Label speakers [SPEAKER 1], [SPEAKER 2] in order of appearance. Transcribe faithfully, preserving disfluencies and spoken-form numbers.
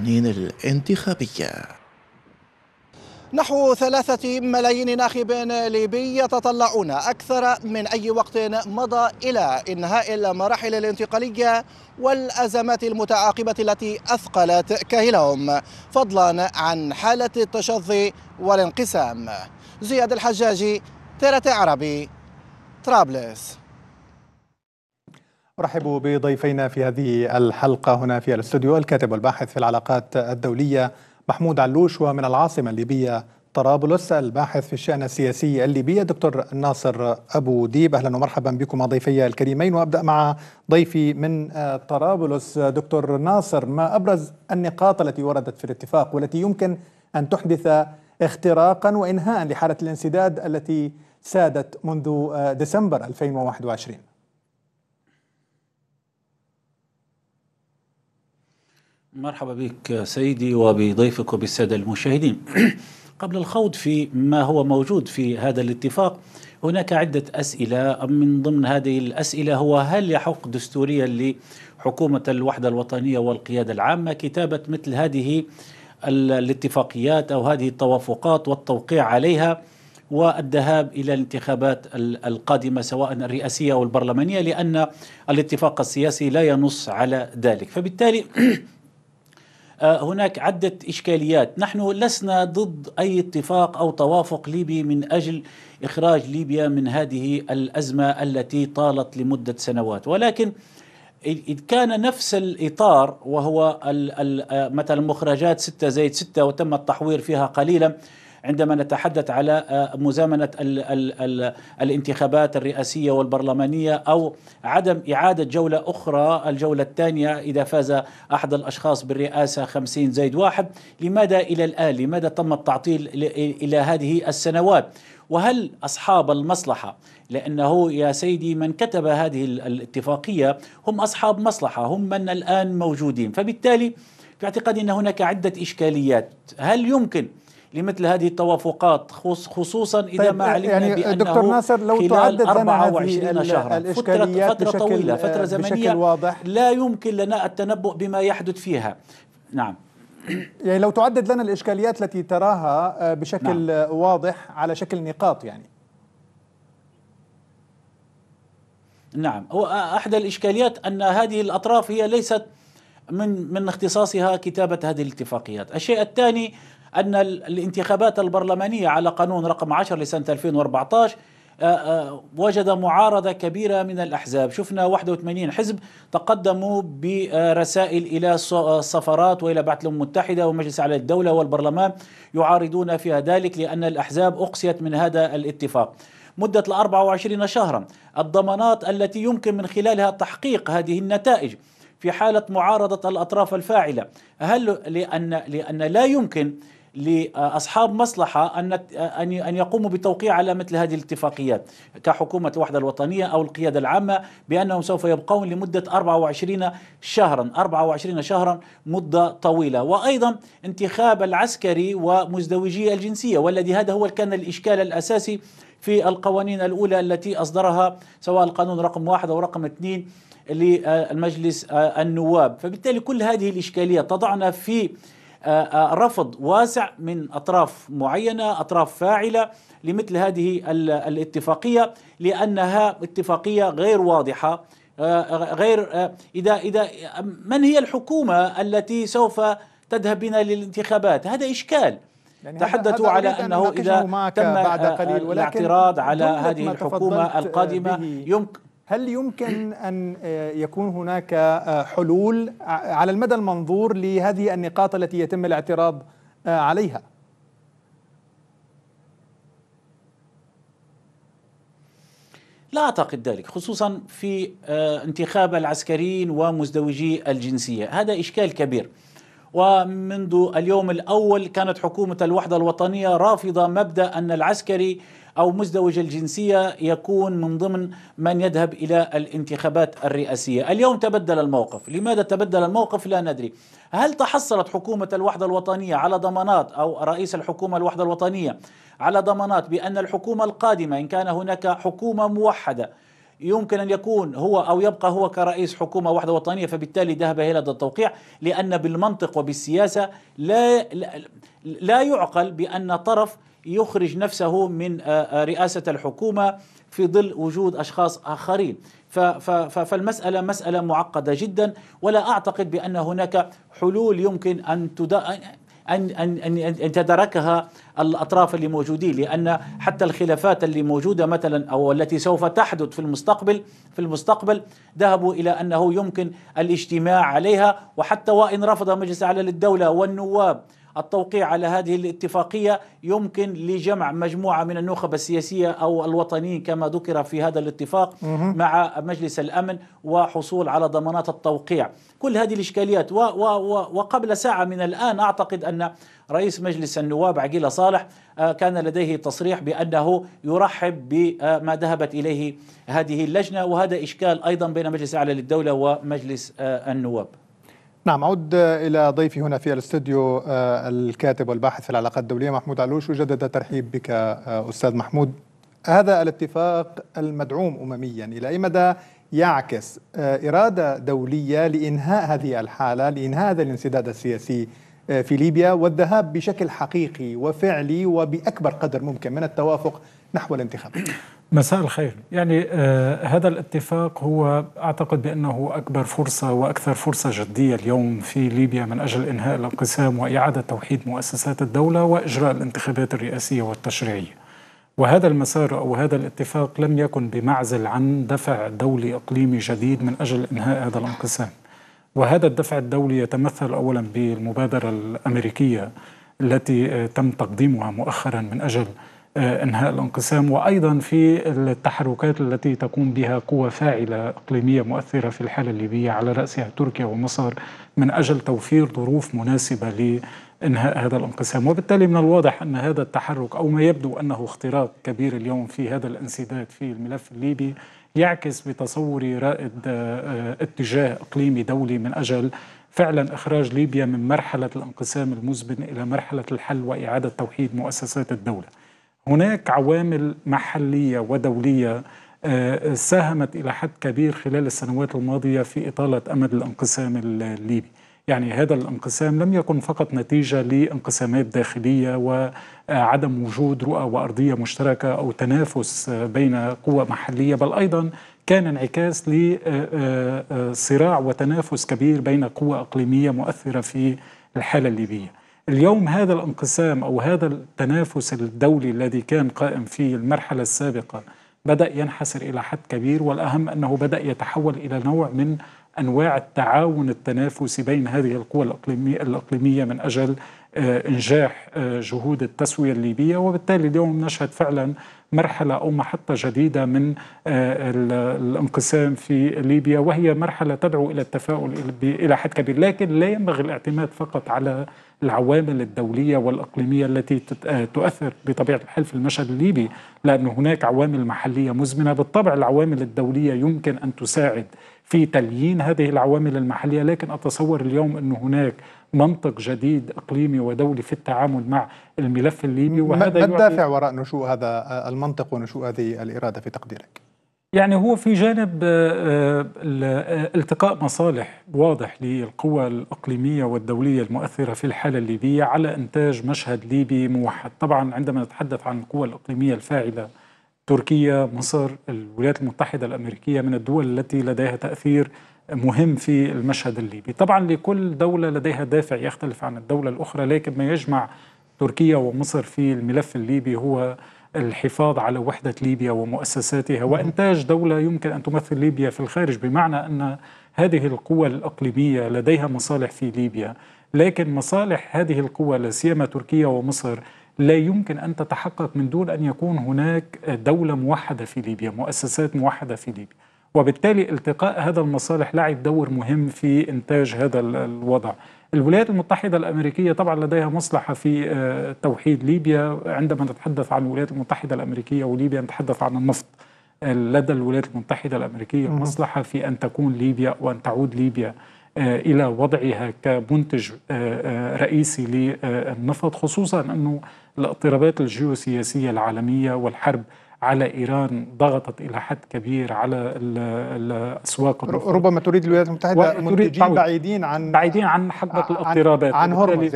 [SPEAKER 1] القوانين الانتخابية.
[SPEAKER 2] نحو ثلاثة ملايين ناخب ليبي يتطلعون أكثر من أي وقت مضى إلى إنهاء المراحل الانتقالية والأزمات المتعاقبة التي أثقلت كاهلهم، فضلا عن حالة التشظي والانقسام. زياد الحجاجي، ترى عربي، طرابلس.
[SPEAKER 3] أرحب بضيفينا في هذه الحلقة هنا في الاستوديو، الكاتب والباحث في العلاقات الدولية محمود علوش، ومن العاصمة الليبية طرابلس الباحث في الشأن السياسي الليبي دكتور ناصر أبو ديب. أهلا ومرحبا بكم ضيفي الكريمين، وأبدأ مع ضيفي من طرابلس. دكتور ناصر، ما أبرز النقاط التي وردت في الاتفاق والتي يمكن أن تحدث اختراقا وإنهاء لحالة الانسداد التي سادت منذ ديسمبر ألفين وواحد وعشرين؟
[SPEAKER 4] مرحبا بك سيدي وبضيفك وبالسادة المشاهدين. قبل الخوض في ما هو موجود في هذا الاتفاق، هناك عدة أسئلة. من ضمن هذه الأسئلة هو: هل يحق دستوريا لحكومة الوحدة الوطنية والقيادة العامة كتابة مثل هذه الاتفاقيات أو هذه التوافقات والتوقيع عليها والذهاب إلى الانتخابات القادمة سواء الرئاسية أو البرلمانية، لأن الاتفاق السياسي لا ينص على ذلك. فبالتالي هناك عدة إشكاليات. نحن لسنا ضد أي اتفاق أو توافق ليبي من أجل إخراج ليبيا من هذه الأزمة التي طالت لمدة سنوات، ولكن إذ كان نفس الإطار وهو مثلا مخرجات ستة زائد ستة وتم التحوير فيها قليلا عندما نتحدث على مزامنة ال ال ال الانتخابات الرئاسية والبرلمانية، أو عدم إعادة جولة أخرى، الجولة الثانية إذا فاز أحد الأشخاص بالرئاسة خمسين زائد واحد، لماذا إلى الآن؟ لماذا تم التعطيل إلى هذه السنوات؟ وهل أصحاب المصلحة، لأنه يا سيدي من كتب هذه الاتفاقية هم أصحاب مصلحة، هم من الآن موجودين. فبالتالي في اعتقادي أن هناك عدة إشكاليات. هل يمكن لمثل هذه التوافقات خصوصا إذا
[SPEAKER 3] طيب،
[SPEAKER 4] ما علمنا
[SPEAKER 3] يعني
[SPEAKER 4] بأنه
[SPEAKER 3] دكتور ناصر لو
[SPEAKER 4] خلال
[SPEAKER 3] تعدد
[SPEAKER 4] أربعة وعشرين شهرا فترة, فترة
[SPEAKER 3] بشكل
[SPEAKER 4] طويلة، فترة زمنية
[SPEAKER 3] واضح،
[SPEAKER 4] لا يمكن لنا التنبؤ بما يحدث فيها. نعم،
[SPEAKER 3] يعني لو تعدد لنا الإشكاليات التي تراها بشكل نعم. واضح على شكل نقاط. يعني
[SPEAKER 4] نعم، هو أحد الإشكاليات أن هذه الأطراف هي ليست من من اختصاصها كتابة هذه الاتفاقيات. الشيء الثاني أن الانتخابات البرلمانية على قانون رقم عشرة لسنة ألفين وأربعة عشر وجد معارضة كبيرة من الأحزاب. شفنا واحد وثمانين حزب تقدموا برسائل إلى السفارات وإلى بعث الأمم المتحدة ومجلس أعلى الدولة والبرلمان يعارضون فيها ذلك، لأن الأحزاب أقصيت من هذا الاتفاق مدة الأربع وعشرين شهرا. الضمانات التي يمكن من خلالها تحقيق هذه النتائج في حالة معارضة الأطراف الفاعلة، هل لأن لأن لا يمكن لأصحاب مصلحة أن أن يقوموا بالتوقيع على مثل هذه الاتفاقيات كحكومة الوحدة الوطنية أو القيادة العامة بأنهم سوف يبقون لمدة أربعة وعشرين شهرا. أربعة وعشرين شهرا مدة طويلة. وأيضا انتخاب العسكري ومزدوجي الجنسية، والذي هذا هو كان الإشكال الأساسي في القوانين الأولى التي أصدرها سواء القانون رقم واحد أو رقم اثنين للمجلس النواب. فبالتالي كل هذه الإشكالية تضعنا في رفض واسع من أطراف معينة، أطراف فاعلة لمثل هذه الاتفاقية، لأنها اتفاقية غير واضحة، غير إذا إذا من هي الحكومة التي سوف تذهب بنا للانتخابات؟ هذا إشكال. يعني تحدثوا على أنه إذا تم بعد قليل الاعتراض على هذه الحكومة القادمة يمكن
[SPEAKER 3] هل يمكن أن يكون هناك حلول على المدى المنظور لهذه النقاط التي يتم الاعتراض عليها؟
[SPEAKER 4] لا أعتقد ذلك، خصوصا في انتخاب العسكريين ومزدوجي الجنسية. هذا إشكال كبير، ومنذ اليوم الأول كانت حكومة الوحدة الوطنية رافضة مبدأ أن العسكري أو مزدوج الجنسية يكون من ضمن من يذهب إلى الانتخابات الرئاسية. اليوم تبدل الموقف. لماذا تبدل الموقف؟ لا ندري. هل تحصلت حكومة الوحدة الوطنية على ضمانات، أو رئيس الحكومة الوحدة الوطنية على ضمانات بأن الحكومة القادمة إن كان هناك حكومة موحدة يمكن أن يكون هو أو يبقى هو كرئيس حكومة وحدة وطنية، فبالتالي ذهب إلى هذا التوقيع، لأن بالمنطق وبالسياسة لا لا, لا يعقل بأن طرف يخرج نفسه من رئاسة الحكومة في ظل وجود أشخاص آخرين. فالمسألة مسألة معقدة جدا، ولا أعتقد بأن هناك حلول يمكن أن أن أن أن تدركها الأطراف اللي موجودين، لأن حتى الخلافات اللي موجودة مثلا أو التي سوف تحدث في المستقبل في المستقبل ذهبوا إلى أنه يمكن الاجتماع عليها، وحتى وإن رفض مجلس الأعلى للدولة والنواب التوقيع على هذه الاتفاقية يمكن لجمع مجموعة من النخب السياسية أو الوطنيين كما ذكر في هذا الاتفاق مع مجلس الأمن وحصول على ضمانات التوقيع. كل هذه الإشكاليات و و و وقبل ساعة من الآن أعتقد أن رئيس مجلس النواب عقيلة صالح كان لديه تصريح بأنه يرحب بما ذهبت إليه هذه اللجنة، وهذا إشكال أيضا بين مجلس الأعلى للدولة ومجلس النواب.
[SPEAKER 3] نعم، أعود إلى ضيفي هنا في الاستوديو الكاتب والباحث في العلاقات الدولية محمود علوش، وجدد ترحيب بك أستاذ محمود. هذا الاتفاق المدعوم أمميا إلى أي مدى يعكس إرادة دولية لإنهاء هذه الحالة، لإنهاء هذا الانسداد السياسي في ليبيا والذهاب بشكل حقيقي وفعلي وبأكبر قدر ممكن من التوافق نحو الانتخابات؟
[SPEAKER 5] مساء الخير. يعني آه هذا الاتفاق هو أعتقد بأنه أكبر فرصة وأكثر فرصة جدية اليوم في ليبيا من أجل إنهاء الانقسام وإعادة توحيد مؤسسات الدولة وإجراء الانتخابات الرئاسية والتشريعية. وهذا المسار أو هذا الاتفاق لم يكن بمعزل عن دفع دولي إقليمي جديد من أجل إنهاء هذا الانقسام، وهذا الدفع الدولي يتمثل أولا بالمبادرة الأمريكية التي تم تقديمها مؤخرا من أجل إنهاء الانقسام، وأيضا في التحركات التي تقوم بها قوى فاعلة إقليمية مؤثرة في الحالة الليبية على رأسها تركيا ومصر من أجل توفير ظروف مناسبة لإنهاء هذا الانقسام. وبالتالي من الواضح أن هذا التحرك أو ما يبدو أنه اختراق كبير اليوم في هذا الانسداد في الملف الليبي يعكس بتصوري رائد اتجاه إقليمي دولي من أجل فعلا إخراج ليبيا من مرحلة الانقسام المزمن إلى مرحلة الحل وإعادة توحيد مؤسسات الدولة. هناك عوامل محلية ودولية ساهمت إلى حد كبير خلال السنوات الماضية في إطالة أمد الانقسام الليبي. يعني هذا الانقسام لم يكن فقط نتيجة لانقسامات داخلية وعدم وجود رؤى وأرضية مشتركة أو تنافس بين قوى محلية، بل أيضا كان انعكاس لصراع وتنافس كبير بين قوى إقليمية مؤثرة في الحالة الليبية. اليوم هذا الانقسام أو هذا التنافس الدولي الذي كان قائم في المرحلة السابقة بدأ ينحسر إلى حد كبير، والأهم أنه بدأ يتحول إلى نوع من أنواع التعاون التنافسي بين هذه القوى الإقليمية, الإقليمية من أجل إنجاح جهود التسوية الليبية. وبالتالي اليوم نشهد فعلا مرحلة أو محطة جديدة من الانقسام في ليبيا، وهي مرحلة تدعو إلى التفاؤل إلى حد كبير، لكن لا ينبغي الاعتماد فقط على العوامل الدولية والإقليمية التي تؤثر بطبيعة الحال في المشهد الليبي، لأن هناك عوامل محلية مزمنة. بالطبع العوامل الدولية يمكن أن تساعد في تليين هذه العوامل المحلية، لكن أتصور اليوم أن هناك منطق جديد إقليمي ودولي في التعامل مع الملف الليبي.
[SPEAKER 3] وهذا ما الدافع وراء نشوء هذا المنطق ونشوء هذه الإرادة في تقديرك؟
[SPEAKER 5] يعني هو في جانب التقاء مصالح واضح للقوى الإقليمية والدولية المؤثرة في الحالة الليبية على إنتاج مشهد ليبي موحد. طبعا عندما نتحدث عن القوى الإقليمية الفاعلة، تركيا، مصر، الولايات المتحدة الأمريكية من الدول التي لديها تأثير مهم في المشهد الليبي. طبعا لكل دولة لديها دافع يختلف عن الدولة الأخرى، لكن ما يجمع تركيا ومصر في الملف الليبي هو الحفاظ على وحدة ليبيا ومؤسساتها وإنتاج دولة يمكن أن تمثل ليبيا في الخارج، بمعنى أن هذه القوى الإقليمية لديها مصالح في ليبيا، لكن مصالح هذه القوى لا سيما تركيا ومصر لا يمكن أن تتحقق من دون أن يكون هناك دولة موحدة في ليبيا، مؤسسات موحدة في ليبيا. وبالتالي التقاء هذا المصالح لعب دور مهم في إنتاج هذا الوضع. الولايات المتحدة الأمريكية طبعا لديها مصلحة في توحيد ليبيا. عندما نتحدث عن الولايات المتحدة الأمريكية وليبيا نتحدث عن النفط. لدى الولايات المتحدة الأمريكية مصلحة في أن تكون ليبيا وأن تعود ليبيا إلى وضعها كمنتج رئيسي للنفط، خصوصا أنه الاضطرابات الجيوسياسية العالمية والحرب على إيران ضغطت إلى حد كبير على الأسواق.
[SPEAKER 3] ربما تريد الولايات المتحدة منتجين بعيدين عن
[SPEAKER 5] بعيدين عن حقبة الاضطرابات،
[SPEAKER 3] عن هرمز.